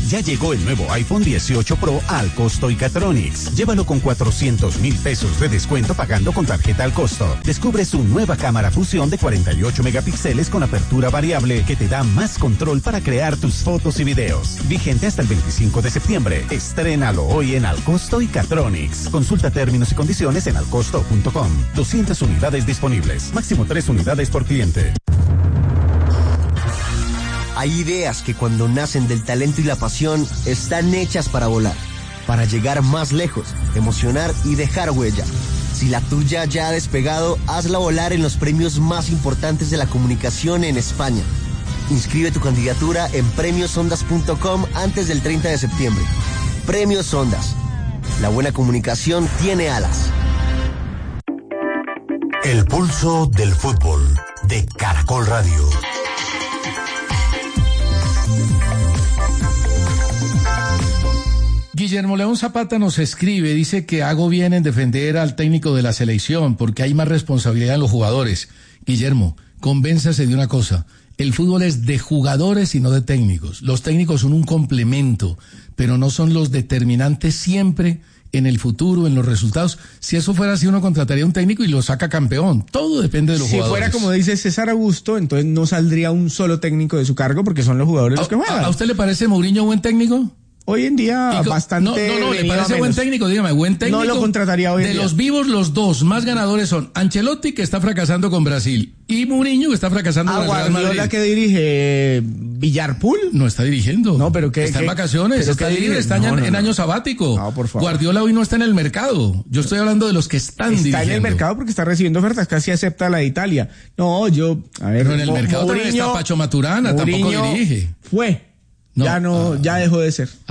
Ya llegó el nuevo iPhone 18 Pro al costo Icatronics. Llévalo con 400,000 pesos de descuento pagando con tarjeta al costo. Descubre su nueva cámara fusión de 48 megapíxeles con apertura variable que te da más control para crear tus fotos y videos. Vigente hasta el 25 de septiembre. Estrénalo hoy en Al Costo Icatronics. Consulta términos y condiciones en alcosto.com. 200 unidades disponibles. Máximo 3 unidades por cliente. Hay ideas que cuando nacen del talento y la pasión están hechas para volar, para llegar más lejos, emocionar y dejar huella. Si la tuya ya ha despegado, hazla volar en los premios más importantes de la comunicación en España. Inscribe tu candidatura en premiosondas.com antes del 30 de septiembre. Premios Ondas. La buena comunicación tiene alas. El pulso del fútbol de Caracol Radio. Guillermo León Zapata nos escribe, dice que hago bien en defender al técnico de la selección porque hay más responsabilidad en los jugadores. Guillermo, convénzase de una cosa, el fútbol es de jugadores y no de técnicos. Los técnicos son un complemento, pero no son los determinantes siempre en el futuro, en los resultados. Si eso fuera así, uno contrataría un técnico y lo saca campeón. Todo depende de los jugadores. Si fuera como dice César Augusto, entonces no saldría un solo técnico de su cargo porque son los jugadores los que juegan. ¿A usted le parece Mourinho buen técnico? Hoy en día bastante. No, ¿le parece buen técnico? Dígame, buen técnico. No lo contrataría hoy en día. De los vivos, los dos más ganadores son Ancelotti, que está fracasando con Brasil, y Mourinho, que está fracasando con el Real Madrid. ¿Guardiola que dirige Villarpool? No está dirigiendo. No, pero ¿qué? Está en vacaciones, está libre, está en año sabático. No, por favor. Guardiola hoy no está en el mercado. Yo estoy hablando de los que están dirigiendo. Está en el mercado porque está recibiendo ofertas, casi acepta la de Italia. No, a ver. Pero en el mercado también está Pacho Maturana, tampoco dirige. Ya dejó de ser.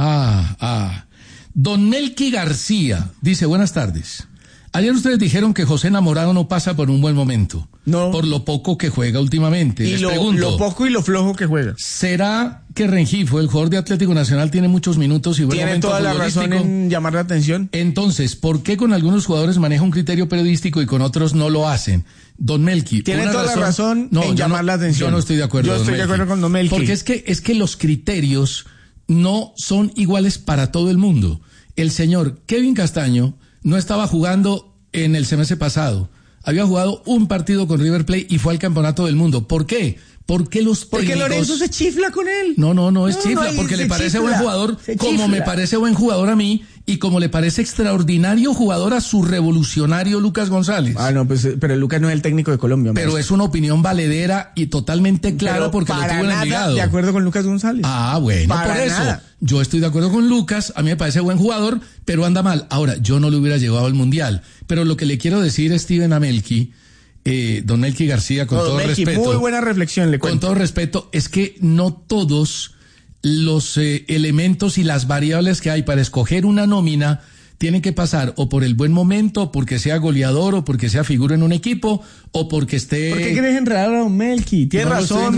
Don Melqui García dice, buenas tardes. Ayer ustedes dijeron que José Namorado no pasa por un buen momento. No. Por lo poco que juega últimamente. Y lo poco y lo flojo que juega. ¿Será que Rengifo, el jugador de Atlético Nacional, tiene muchos minutos y buen momento futbolístico? Tiene toda la razón en llamar la atención. Entonces, ¿por qué con algunos jugadores maneja un criterio periodístico y con otros no lo hacen? Don Melqui. Tiene toda la razón en llamar la atención. Yo no estoy de acuerdo. Yo estoy de acuerdo con Don Melqui. Porque es que los criterios no son iguales para todo el mundo. El señor Kevin Castaño no estaba jugando en el semestre pasado. Había jugado un partido con River Plate y fue al campeonato del mundo. ¿Por qué? Porque Lorenzo se chifla con él. No es chifla, porque le parece buen jugador, como me parece buen jugador a mí, y como le parece extraordinario jugador a su revolucionario Lucas González. Pero Lucas no es el técnico de Colombia. Pero es una opinión valedera y totalmente clara porque lo tuvo en Envigado. De acuerdo con Lucas González. Bueno, por eso. Yo estoy de acuerdo con Lucas, a mí me parece buen jugador, pero anda mal. Ahora, yo no lo hubiera llevado al Mundial. Pero lo que le quiero decir, Steven, a Melqui, don Melqui García, con todo respeto. Muy buena reflexión, le cuento. Con todo respeto, es que no todos los elementos y las variables que hay para escoger una nómina tienen que pasar o por el buen momento, o porque sea goleador, o porque sea figura en un equipo, o porque esté... ¿Por qué quieres enredar a don Melqui? Tiene razón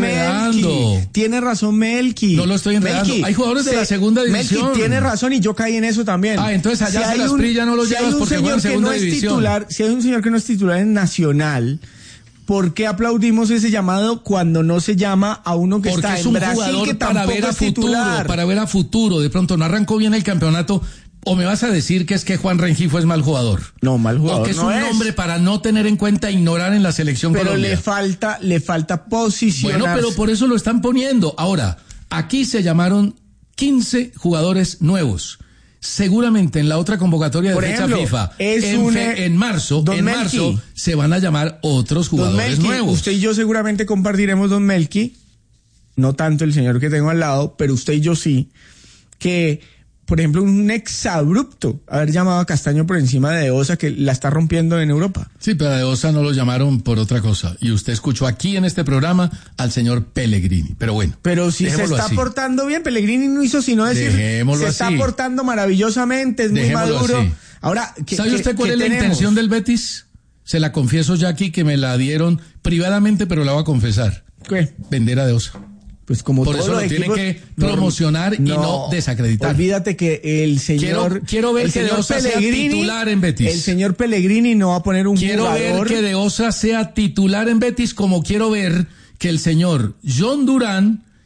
Melqui. No lo estoy enredando. Melqui, hay jugadores de la segunda división. Melqui tiene razón y yo caí en eso también. Entonces allá se las prilla no lo llevas porque juega en segunda división. Si hay un señor que no es titular en Nacional, ¿por qué aplaudimos ese llamado cuando no se llama a uno que porque está es en Brasil que tampoco es titular? Para ver a futuro. De pronto no arrancó bien el campeonato. ¿O me vas a decir que es que Juan Rengifo es mal jugador? No, mal jugador. O que es un nombre para no tener en cuenta, ignorar en la selección Colombia. Pero le falta posicionarse. Bueno, pero por eso lo están poniendo. Ahora, aquí se llamaron 15 jugadores nuevos. Seguramente en la otra convocatoria de fecha FIFA, en marzo se van a llamar otros jugadores nuevos. Usted y yo seguramente compartiremos, don Melqui, no tanto el señor que tengo al lado, pero usted y yo sí, que... Por ejemplo, un exabrupto haber llamado a Castaño por encima de Osa, que la está rompiendo en Europa. Sí, pero a Osa no lo llamaron por otra cosa. Y usted escuchó aquí en este programa al señor Pellegrini. Pero bueno. Pero si se está portando bien, Pellegrini no hizo sino decir, se está portando maravillosamente, es muy maduro. Así. Ahora, ¿sabe usted cuál es la intención del Betis? Se la confieso ya aquí, que me la dieron privadamente, pero la voy a confesar. ¿Qué? Vender a De Osa. Pues como por eso lo tienen que promocionar y no desacreditar. Olvídate que el señor... Quiero ver que De Osa sea titular en Betis. El señor Pellegrini no va a poner un jugador... Quiero ver que De Osa sea titular en Betis, como quiero ver que el señor John Durán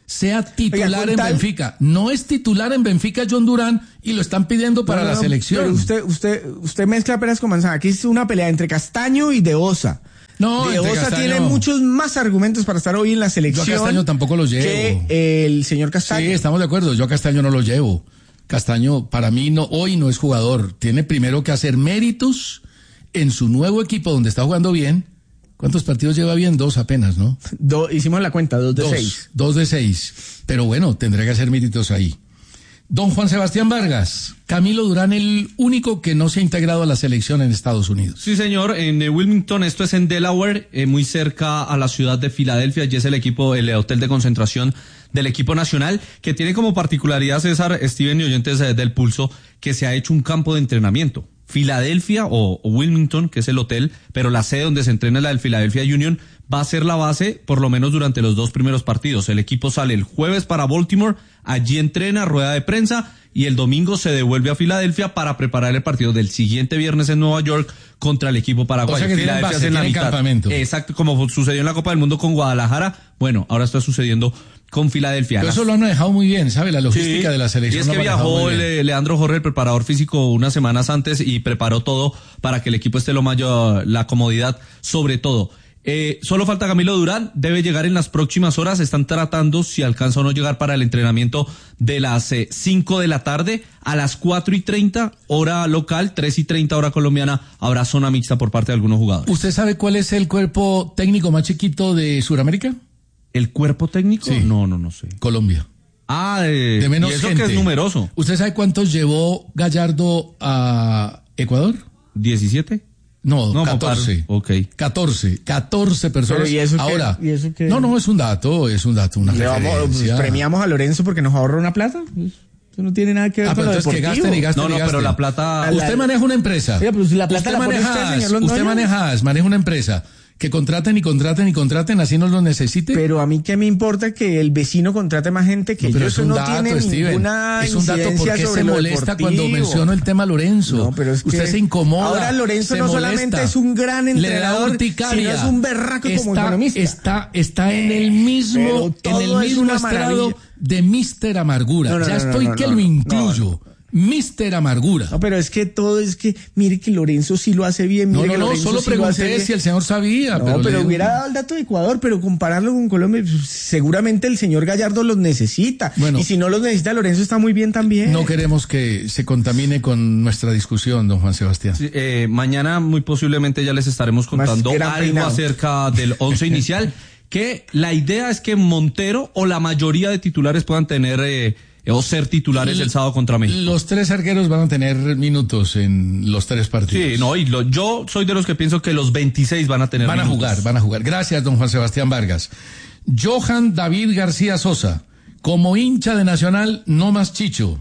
sea titular en Benfica. No es titular en Benfica John Durán y lo están pidiendo para la selección. Pero usted mezcla peras con manzana. Aquí es una pelea entre Castaño y De Osa. No, De Osa tiene muchos más argumentos para estar hoy en la selección. Yo a Castaño tampoco lo llevo. Que el señor Castaño. Sí, estamos de acuerdo. Yo a Castaño no lo llevo. Castaño, para mí, hoy no es jugador. Tiene primero que hacer méritos en su nuevo equipo donde está jugando bien. ¿Cuántos partidos lleva bien? 2 apenas, ¿no? Hicimos la cuenta, 2 de 6. 2 de 6. Pero bueno, tendrá que hacer méritos ahí. Don Juan Sebastián Vargas, Camilo Durán, el único que no se ha integrado a la selección en Estados Unidos. Sí, señor, en Wilmington, esto es en Delaware, muy cerca a la ciudad de Filadelfia, y es el hotel de concentración del equipo nacional, que tiene como particularidad, César, Steven y oyentes del Pulso, que se ha hecho un campo de entrenamiento. Filadelfia o Wilmington, que es el hotel, pero la sede donde se entrena es la del Philadelphia Union, va a ser la base por lo menos durante los 2 primeros partidos. El equipo sale el jueves para Baltimore, allí entrena, rueda de prensa, y el domingo se devuelve a Filadelfia para preparar el partido del siguiente viernes en Nueva York contra el equipo paraguayo. O sea que Filadelfia tiene base, campamento. Exacto, como sucedió en la Copa del Mundo con Guadalajara, bueno, ahora está sucediendo con Filadelfia. Pero eso lo han manejado muy bien, ¿sabe? La logística de la selección. Y es que viajó Leandro Jorge, el preparador físico, unas semanas antes y preparó todo para que el equipo esté lo mayor, la comodidad sobre todo. Solo falta Camilo Durán, debe llegar en las próximas horas, están tratando si alcanza o no llegar para el entrenamiento de las 5 de la tarde, a las 4:30 hora local, 3:30 hora colombiana, habrá zona mixta por parte de algunos jugadores. ¿Usted sabe cuál es el cuerpo técnico más chiquito de Sudamérica? ¿El cuerpo técnico? Sí. No sé. Colombia. De menos y eso gente. Que es numeroso. ¿Usted sabe cuántos llevó Gallardo a Ecuador? 17. No, 14. Okay. 14 personas. ¿Y eso ahora, qué? ¿Y eso qué? No, es un dato, una referencia. ¿Premiamos a Lorenzo porque nos ahorra una plata? Eso no tiene nada que ver con lo deportivo. Que gasten y gasten. No, pero la plata... Usted maneja una empresa. Oiga, pues la plata usted maneja una empresa. Que contraten, así no lo necesite. Pero a mí qué me importa que el vecino contrate más gente que yo. Pero es un dato, tiene Steven. Ninguna es un dato porque se molesta cuando menciono el tema Lorenzo. No, pero es que usted se incomoda. Ahora Lorenzo no solamente es un gran entrenador, sino es un berraco como economista. Está en el mismo estrado de Mr. Amargura. Lo incluyo. Mr. Amargura. No, pero es que mire que Lorenzo sí lo hace bien. Solo pregunté si el señor sabía. Pero hubiera dado el dato de Ecuador, pero compararlo con Colombia, seguramente el señor Gallardo los necesita. Bueno, y si no los necesita, Lorenzo está muy bien también. No queremos que se contamine con nuestra discusión, don Juan Sebastián. Sí, mañana muy posiblemente ya les estaremos contando algo acerca del 11 inicial, que la idea es que Montero o la mayoría de titulares puedan tener... o ser titulares el sábado contra México. Los 3 arqueros van a tener minutos en los 3 partidos. Sí, yo soy de los que pienso que los 26 van a tener minutos. Van a jugar. Gracias, don Juan Sebastián Vargas. Johan David García Sosa, como hincha de Nacional, no más Chicho.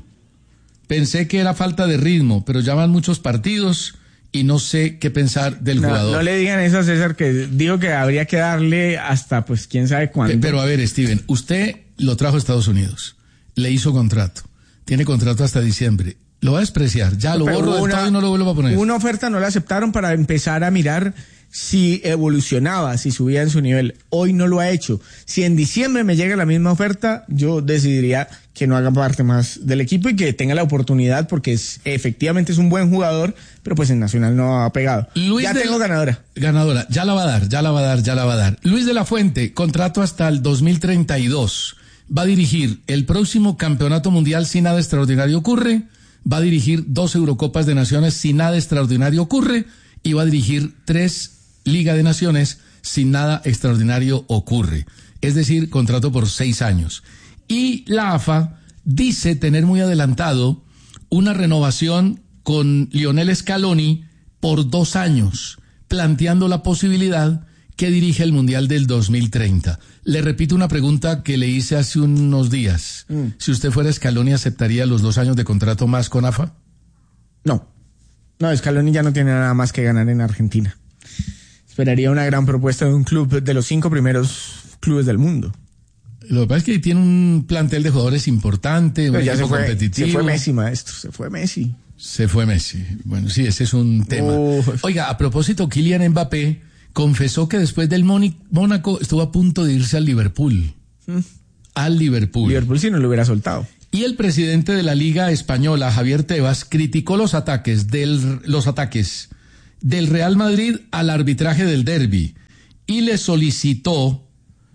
Pensé que era falta de ritmo, pero ya van muchos partidos y no sé qué pensar del jugador. No le digan eso a César, que dijo que habría que darle hasta pues quién sabe cuándo. Pero a ver, Steven, usted lo trajo a Estados Unidos. Le hizo contrato. Tiene contrato hasta diciembre. Lo va a despreciar. Ya lo borro del todo y no lo vuelvo a poner. Una oferta no la aceptaron para empezar a mirar si evolucionaba, si subía en su nivel. Hoy no lo ha hecho. Si en diciembre me llega la misma oferta, yo decidiría que no haga parte más del equipo y que tenga la oportunidad porque efectivamente es un buen jugador, pero pues en Nacional no ha pegado. Tengo ganadora. Ganadora. Ya la va a dar. Luis de la Fuente, contrato hasta el 2032. Va a dirigir el próximo Campeonato Mundial si nada extraordinario ocurre, va a dirigir 2 Eurocopas de Naciones si nada extraordinario ocurre y va a dirigir 3 Liga de Naciones si nada extraordinario ocurre. Es decir, contrato por 6 años. Y la AFA dice tener muy adelantado una renovación con Lionel Scaloni por 2 años, planteando la posibilidad que dirige el Mundial del 2030. Le repito una pregunta que le hice hace unos días. Si usted fuera Scaloni, ¿aceptaría los 2 años de contrato más con AFA? No, Scaloni ya no tiene nada más que ganar en Argentina. Esperaría una gran propuesta de un club de los 5 primeros clubes del mundo. Lo que pasa es que tiene un plantel de jugadores importante, un equipo competitivo. Se fue Messi, maestro, se fue Messi. Bueno, sí, ese es un tema. Oiga, a propósito, Kylian Mbappé confesó que después del Mónaco estuvo a punto de irse al Liverpool. al Liverpool. Liverpool si no lo hubiera soltado. Y el presidente de la Liga Española, Javier Tebas, criticó los ataques del Real Madrid al arbitraje del derbi y le solicitó,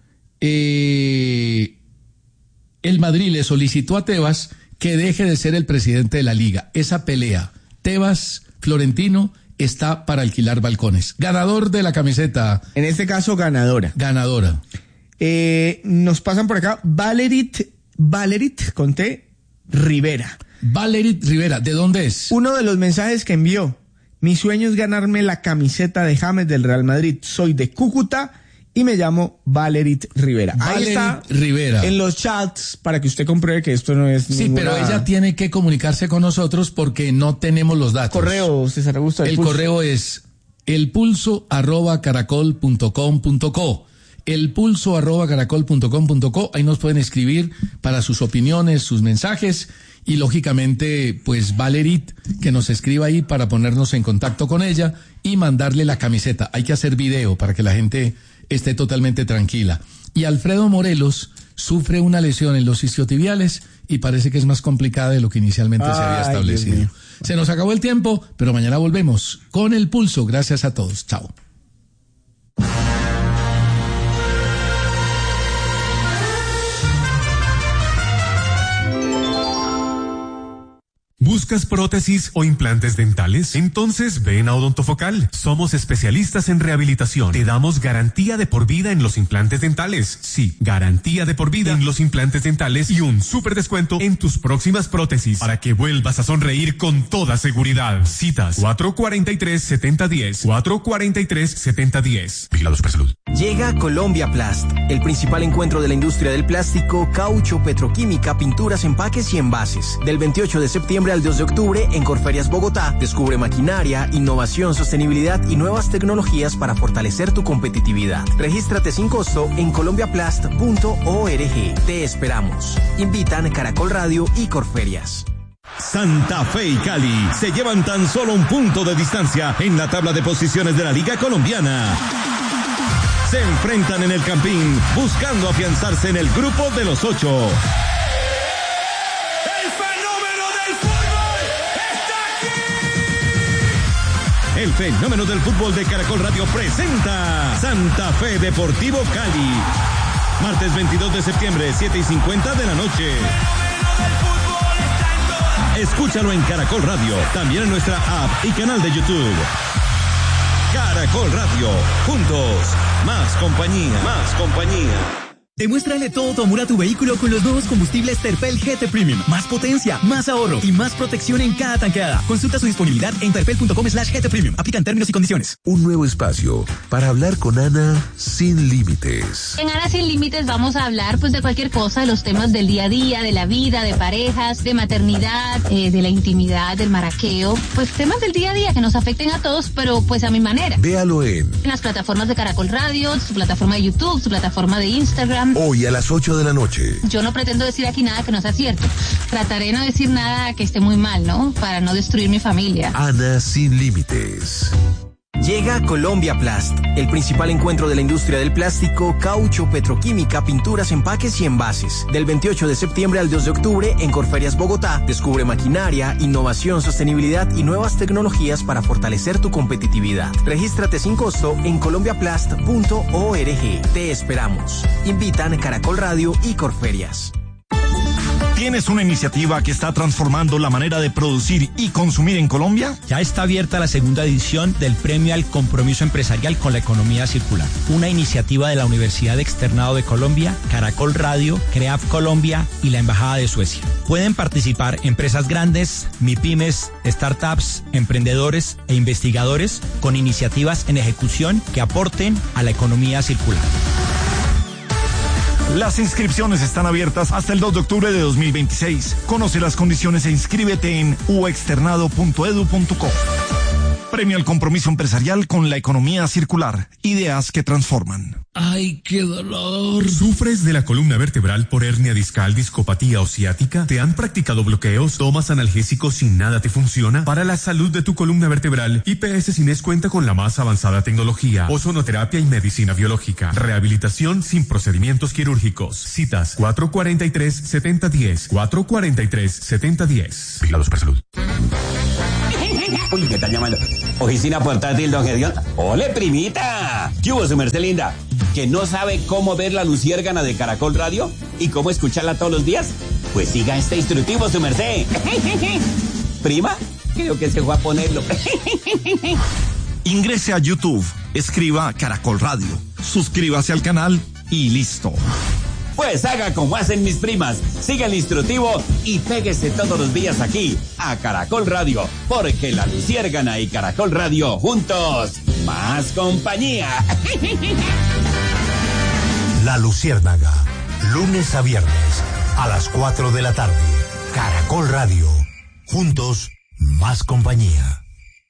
el Madrid le solicitó a Tebas que deje de ser el presidente de la Liga. Esa pelea, Tebas, Florentino, está para alquilar balcones. Ganador de la camiseta. En este caso, ganadora. Ganadora. Nos pasan por acá, Valerit con T, Rivera. Valerit Rivera, ¿de dónde es? Uno de los mensajes que envió: mi sueño es ganarme la camiseta de James del Real Madrid. Soy de Cúcuta y me llamo Valerit Rivera. Ahí está Rivera. En los chats para que usted compruebe que esto no es Sí, pero ella tiene que comunicarse con nosotros porque no tenemos los datos. Correo, César Augusto. El correo es elpulso@caracol.com.co. elpulso@caracol.com.co. Ahí nos pueden escribir para sus opiniones, sus mensajes y lógicamente pues Valerit que nos escriba ahí para ponernos en contacto con ella y mandarle la camiseta. Hay que hacer video para que la gente esté totalmente tranquila. Y Alfredo Morelos sufre una lesión en los isquiotibiales y parece que es más complicada de lo que inicialmente se había establecido. Se nos acabó el tiempo, pero mañana volvemos con El Pulso. Gracias a todos. Chao. ¿Buscas prótesis o implantes dentales? Entonces ven a Odontofocal. Somos especialistas en rehabilitación. Te damos garantía de por vida en los implantes dentales. Sí, garantía de por vida en los implantes dentales y un súper descuento en tus próximas prótesis para que vuelvas a sonreír con toda seguridad. Citas 443-7010. 443-7010. Vigilado Supersalud. Llega Colombia Plast, el principal encuentro de la industria del plástico, caucho, petroquímica, pinturas, empaques y envases. Del 28 de septiembre al 2 de octubre en Corferias Bogotá, descubre maquinaria, innovación, sostenibilidad y nuevas tecnologías para fortalecer tu competitividad. Regístrate sin costo en colombiaplast.org. Te esperamos. Invitan Caracol Radio y Corferias. Santa Fe y Cali se llevan tan solo un punto de distancia en la tabla de posiciones de la Liga Colombiana. Se enfrentan en el Campín buscando afianzarse en el grupo de los 8. El fenómeno del fútbol de Caracol Radio presenta Santa Fe Deportivo Cali. Martes 22 de septiembre, 7:50 de la noche. Escúchalo en Caracol Radio, también en nuestra app y canal de YouTube. Caracol Radio, juntos, más compañía, más compañía. Demuéstrale todo tu amor a tu vehículo con los nuevos combustibles Terpel GT Premium. Más potencia, más ahorro y más protección en cada tanqueada. Consulta su disponibilidad en terpel.com/GT Premium. Aplican términos y condiciones. Un nuevo espacio para hablar con Ana sin límites. En Ana sin límites vamos a hablar pues de cualquier cosa, de los temas del día a día, de la vida, de parejas, de maternidad, de la intimidad, del maraqueo. Pues temas del día a día que nos afecten a todos, pero pues a mi manera. Véalo en las plataformas de Caracol Radio, su plataforma de YouTube, su plataforma de Instagram. Hoy a las 8 de la noche. Yo no pretendo decir aquí nada que no sea cierto. Trataré de no decir nada que esté muy mal, ¿no? Para no destruir mi familia. Ana sin límites. Llega Colombia Plast, el principal encuentro de la industria del plástico, caucho, petroquímica, pinturas, empaques y envases. Del 28 de septiembre al 2 de octubre en Corferias Bogotá, descubre maquinaria, innovación, sostenibilidad y nuevas tecnologías para fortalecer tu competitividad. Regístrate sin costo en colombiaplast.org. Te esperamos. Invitan Caracol Radio y Corferias. ¿Tienes una iniciativa que está transformando la manera de producir y consumir en Colombia? Ya está abierta la segunda edición del Premio al Compromiso Empresarial con la Economía Circular. Una iniciativa de la Universidad Externado de Colombia, Caracol Radio, CREAF Colombia y la Embajada de Suecia. Pueden participar empresas grandes, MIPYMES, startups, emprendedores e investigadores con iniciativas en ejecución que aporten a la economía circular. Las inscripciones están abiertas hasta el 2 de octubre de 2026. Conoce las condiciones e inscríbete en uexternado.edu.co. Premio al Compromiso Empresarial con la Economía Circular. Ideas que transforman. ¡Ay, qué dolor! ¿Sufres de la columna vertebral por hernia discal, discopatía o ciática? ¿Te han practicado bloqueos? ¿Tomas analgésicos sin nada te funciona? Para la salud de tu columna vertebral, IPS Cines cuenta con la más avanzada tecnología, ozonoterapia y medicina biológica. Rehabilitación sin procedimientos quirúrgicos. Citas 443-7010. 443-7010. Vigilados por salud. Uy, me están llamando. Oficina portátil, don Gedión. ¡Ole, primita! ¿Qué hubo, su merced linda? ¿Que no sabe cómo ver la luciérgana de Caracol Radio? ¿Y cómo escucharla todos los días? Pues siga este instructivo, su merced. ¿Prima? Creo que se fue a ponerlo. Ingrese a YouTube, escriba Caracol Radio, suscríbase al canal y listo. Pues haga como hacen mis primas, siga el instructivo y péguese todos los días aquí, a Caracol Radio, porque la luciérgana y Caracol Radio juntos, más compañía. La Luciérnaga, lunes a viernes, a las 4 de la tarde. Caracol Radio, juntos, más compañía.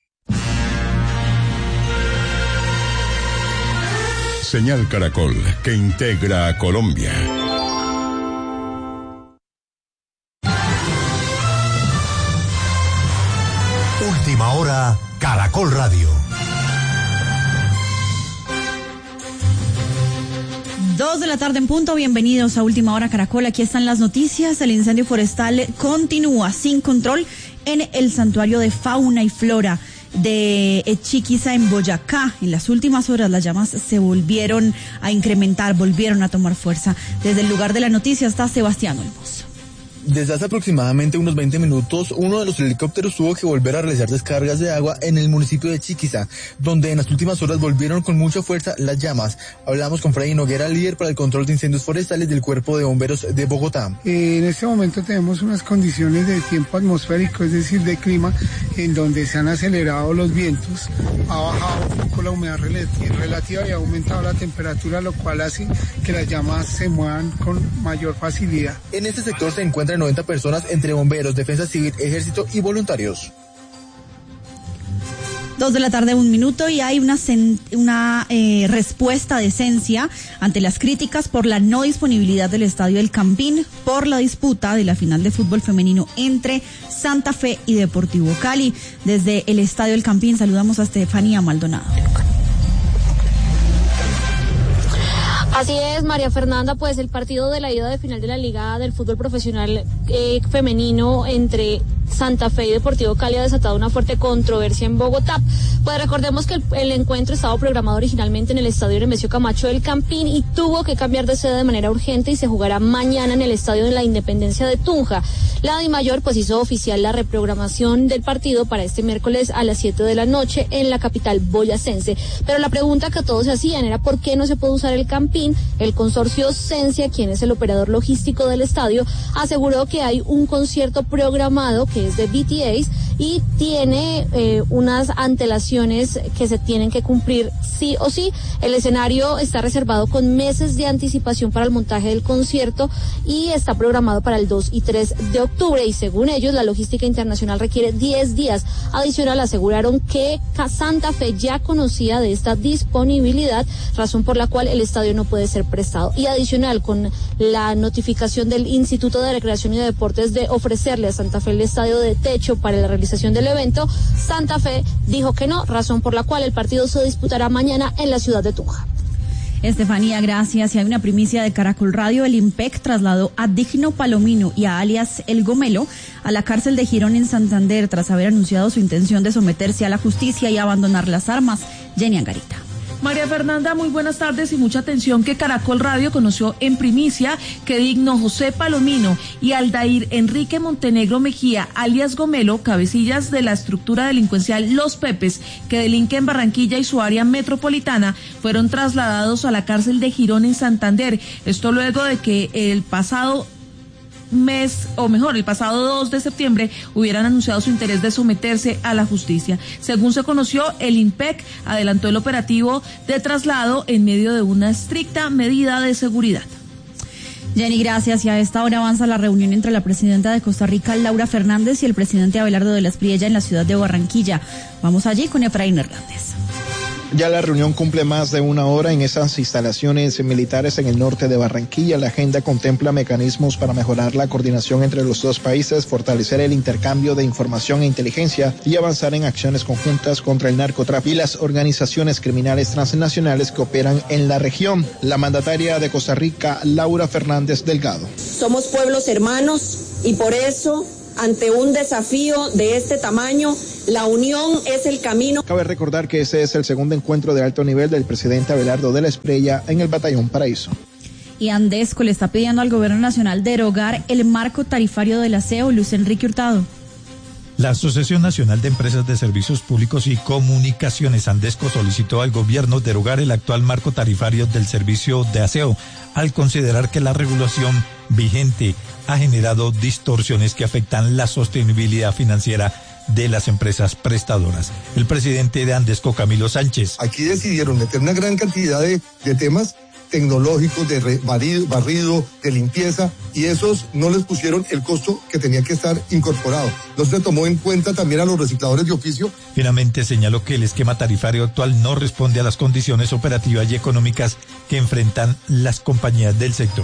Señal Caracol, que integra a Colombia. Última hora, Caracol Radio. 2 de la tarde en punto, bienvenidos a Última Hora Caracol, aquí están las noticias. El incendio forestal continúa sin control en el santuario de fauna y flora de Chiquiza en Boyacá. En las últimas horas las llamas se volvieron a incrementar, volvieron a tomar fuerza. Desde el lugar de la noticia está Sebastián Olmos. Desde hace aproximadamente unos 20 minutos, uno de los helicópteros tuvo que volver a realizar descargas de agua en el municipio de Chiquiza, donde en las últimas horas volvieron con mucha fuerza las llamas. Hablamos con Freddy Noguera, líder para el control de incendios forestales del Cuerpo de Bomberos de Bogotá. En este momento tenemos unas condiciones de tiempo atmosférico, es decir, de clima, en donde se han acelerado los vientos, ha bajado un poco la humedad relativa y ha aumentado la temperatura, lo cual hace que las llamas se muevan con mayor facilidad. En este sector se encuentran 90 personas entre bomberos, defensa civil, ejército y voluntarios. 2 de la tarde, 1 minuto, y hay una respuesta de Esencia ante las críticas por la no disponibilidad del Estadio El Campín por la disputa de la final de fútbol femenino entre Santa Fe y Deportivo Cali. Desde el Estadio El Campín saludamos a Estefanía Maldonado. Así es, María Fernanda, pues el partido de la ida de final de la Liga del Fútbol Profesional Femenino entre Santa Fe y Deportivo Cali ha desatado una fuerte controversia en Bogotá. Pues recordemos que el encuentro estaba programado originalmente en el Estadio Nemesio Camacho del Campín y tuvo que cambiar de sede de manera urgente y se jugará mañana en el Estadio de la Independencia de Tunja. La DIMAYOR pues hizo oficial la reprogramación del partido para este miércoles a las 7 de la noche en la capital boyacense. Pero la pregunta que todos se hacían era ¿por qué no se puede usar el Campín? El consorcio Cencia, quien es el operador logístico del estadio, aseguró que hay un concierto programado que es de BTS y tiene unas antelaciones que se tienen que cumplir sí o sí. El escenario está reservado con meses de anticipación para el montaje del concierto y está programado para el 2 y 3 de octubre y según ellos la logística internacional requiere 10 días. Adicional aseguraron que Santa Fe ya conocía de esta disponibilidad, razón por la cual el estadio no puede ser prestado. Y adicional con la notificación del Instituto de Recreación y de Deportes de ofrecerle a Santa Fe el estadio de techo para la realización del evento, Santa Fe dijo que no, razón por la cual el partido se disputará mañana en la ciudad de Tunja. Estefanía, gracias. Y hay una primicia de Caracol Radio. El IMPEC trasladó a Digno Palomino y a alias El Gomelo a la cárcel de Girón en Santander tras haber anunciado su intención de someterse a la justicia y abandonar las armas. Jenny Angarita. María Fernanda, muy buenas tardes y mucha atención que Caracol Radio conoció en primicia que Digno José Palomino y Aldair Enrique Montenegro Mejía, alias Gomelo, cabecillas de la estructura delincuencial Los Pepes, que delinque en Barranquilla y su área metropolitana, fueron trasladados a la cárcel de Girón en Santander. Esto luego de que el pasado 2 de septiembre hubieran anunciado su interés de someterse a la justicia. Según se conoció, el IMPEC adelantó el operativo de traslado en medio de una estricta medida de seguridad. Jenny, gracias. Y a esta hora avanza la reunión entre la presidenta de Costa Rica, Laura Fernández, y el presidente Abelardo de la Espriella en la ciudad de Barranquilla. Vamos allí con Efraín Hernández. Ya la reunión cumple más de una hora en esas instalaciones militares en el norte de Barranquilla. La agenda contempla mecanismos para mejorar la coordinación entre los dos países, fortalecer el intercambio de información e inteligencia y avanzar en acciones conjuntas contra el narcotráfico y las organizaciones criminales transnacionales que operan en la región. La mandataria de Costa Rica, Laura Fernández Delgado. Somos pueblos hermanos y por eso, ante un desafío de este tamaño, la unión es el camino. Cabe recordar que ese es el segundo encuentro de alto nivel del presidente Abelardo de la Espriella en el Batallón Paraíso. Y Andesco le está pidiendo al gobierno nacional derogar el marco tarifario del aseo. Luis Enrique Hurtado. La Asociación Nacional de Empresas de Servicios Públicos y Comunicaciones, Andesco, solicitó al gobierno derogar el actual marco tarifario del servicio de aseo, al considerar que la regulación vigente ha generado distorsiones que afectan la sostenibilidad financiera de las empresas prestadoras. El presidente de Andesco, Camilo Sánchez. Aquí decidieron meter una gran cantidad de temas tecnológicos, de barrido, de limpieza, y esos no les pusieron el costo que tenía que estar incorporado. No se tomó en cuenta también a los recicladores de oficio. Finalmente señaló que el esquema tarifario actual no responde a las condiciones operativas y económicas que enfrentan las compañías del sector.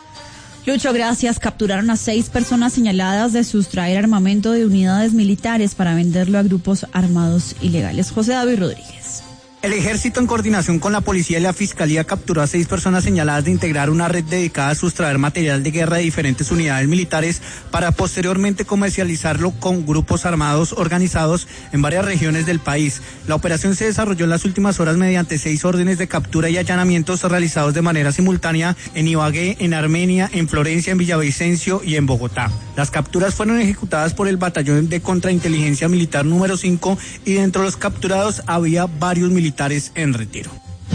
Lucho, gracias. Capturaron a 6 personas señaladas de sustraer armamento de unidades militares para venderlo a grupos armados ilegales. José David Rodríguez. El ejército, en coordinación con la policía y la fiscalía, capturó a 6 personas señaladas de integrar una red dedicada a sustraer material de guerra de diferentes unidades militares para posteriormente comercializarlo con grupos armados organizados en varias regiones del país. La operación se desarrolló en las últimas horas mediante 6 órdenes de captura y allanamientos realizados de manera simultánea en Ibagué, en Armenia, en Florencia, en Villavicencio y en Bogotá. Las capturas fueron ejecutadas por el Batallón de Contrainteligencia Militar número 5 y dentro de los capturados había varios militares en retiro.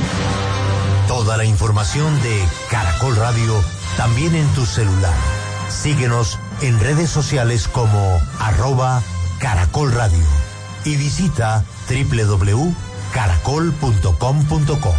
Toda la información de Caracol Radio también en tu celular. Síguenos en redes sociales como @Caracol Radio y visita www.caracol.com.co.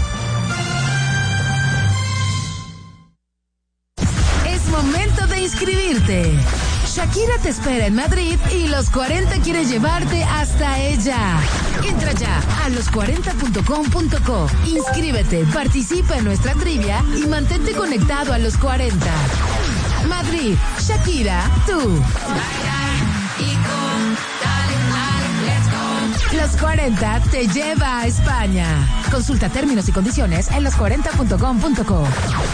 Es momento de inscribirte. Shakira te espera en Madrid y Los 40 quiere llevarte hasta ella. Entra ya a los40.com.co. Inscríbete, participa en nuestra trivia y mantente conectado a Los 40. Madrid, Shakira, tú. Los 40 te lleva a España. Consulta términos y condiciones en los40.com.co.